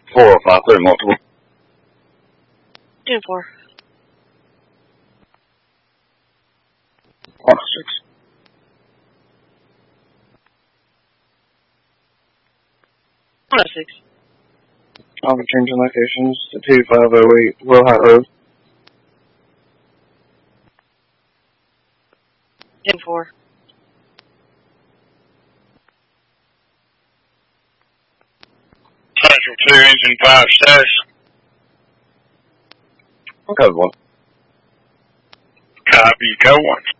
4053 multiple. 10-4. 106. I'll be changing locations to 2508 Wilhite Road. 10-4. Central 2, engine 5 status. Code 1. Copy, code 1.